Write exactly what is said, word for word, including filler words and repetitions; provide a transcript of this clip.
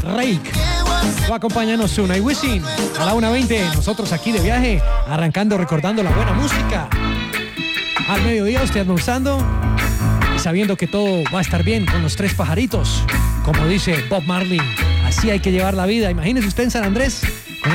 Rake. Va a acompañarnos su Night Wishing a la una veinte. Nosotros aquí de viaje, arrancando, recordando la buena música. Al mediodía usted almorzando y sabiendo que todo va a estar bien con los tres pajaritos. Como dice Bob Marley, así hay que llevar la vida. Imagínese usted en San Andrés,